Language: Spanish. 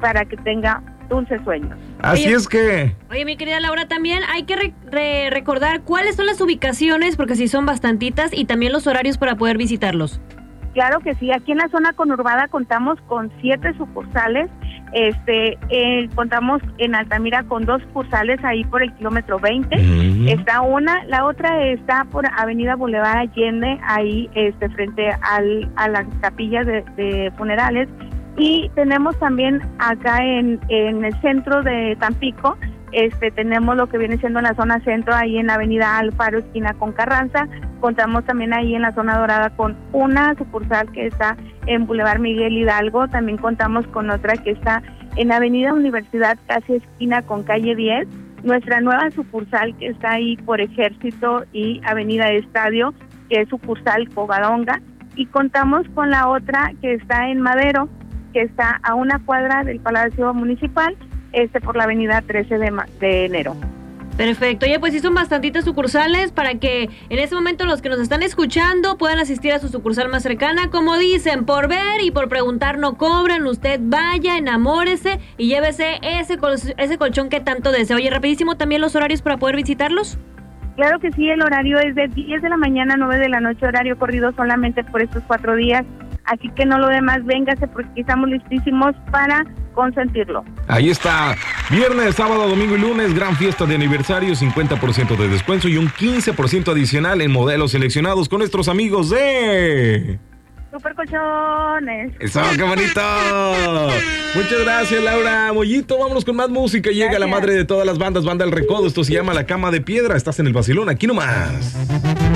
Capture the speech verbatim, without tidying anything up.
para que tenga dulces sueños. Así Oye, es que... Oye, mi querida Laura, también hay que re- re- recordar cuáles son las ubicaciones, porque sí son bastantitas, y también los horarios para poder visitarlos. Claro que sí, aquí en la zona conurbada contamos con siete sucursales, este, eh, contamos en Altamira con dos sucursales ahí por el kilómetro veinte, Mm. está una, la otra está por Avenida Boulevard Allende, ahí este, frente al, a las capillas de, de funerales, y tenemos también acá en, en el centro de Tampico, este, tenemos lo que viene siendo en la zona centro, ahí en Avenida Alfaro, esquina con Carranza. Contamos también ahí en la zona dorada con una sucursal que está en Boulevard Miguel Hidalgo. También contamos con otra que está en Avenida Universidad, casi esquina con calle diez. Nuestra nueva sucursal que está ahí por Ejército y Avenida Estadio, que es sucursal Covadonga. Y contamos con la otra que está en Madero, que está a una cuadra del Palacio Municipal, este por la avenida trece de, ma- de enero. Perfecto. Oye, pues sí son bastantitas sucursales para que en ese momento los que nos están escuchando puedan asistir a su sucursal más cercana. Como dicen, por ver y por preguntar no cobran. Usted vaya, enamórese y llévese ese, col- ese colchón que tanto desea. Oye, rapidísimo, también los horarios para poder visitarlos. Claro que sí, el horario es de diez de la mañana a nueve de la noche, horario corrido solamente por estos cuatro días. Así que no lo demás, véngase porque estamos listísimos para consentirlo. Ahí está, viernes, sábado, domingo y lunes, gran fiesta de aniversario, cincuenta por ciento de descuento y un quince por ciento adicional en modelos seleccionados con nuestros amigos de... Super colchones. ¡Eso, qué bonito! Muchas gracias, Laura. Mollito, vámonos con más música. Llega Gracias. la madre de todas las bandas, Banda El Recodo. Esto se llama La Cama de Piedra. Estás en el vacilón, aquí nomás.